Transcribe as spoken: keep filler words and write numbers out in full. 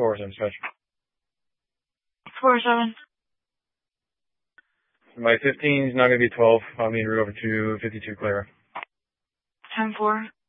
four seven stretch. four seven. My fifteen is not going to be twelve. I'll need route over to fifty-two Clara. ten four.